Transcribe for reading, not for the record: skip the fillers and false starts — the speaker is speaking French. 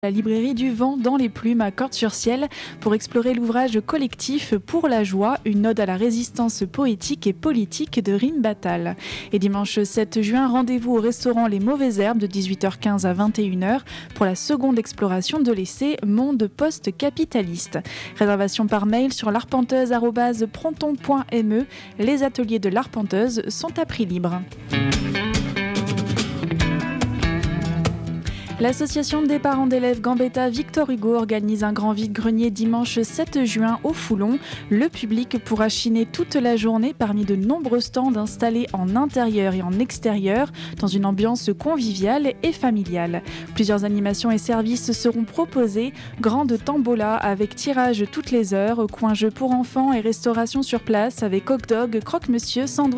La librairie du Vent dans les Plumes à Cordes-sur-Ciel pour explorer l'ouvrage collectif Pour la joie, une ode à la résistance poétique et politique de Rim Battal. Et dimanche 7 juin, rendez-vous au restaurant Les Mauvaises Herbes de 18h15 à 21h pour la seconde exploration de l'essai Monde post-capitaliste. Réservation par mail sur l'arpenteuse@pronton.me. Les ateliers de l'arpenteuse sont à prix libre. L'association des parents d'élèves Gambetta Victor Hugo organise un grand vide-grenier dimanche 7 juin au Foulon. Le public pourra chiner toute la journée parmi de nombreux stands installés en intérieur et en extérieur dans une ambiance conviviale et familiale. Plusieurs animations et services seront proposés. Grande tombola avec tirage toutes les heures, coin jeux pour enfants et restauration sur place avec hot dog, croque-monsieur, sandwich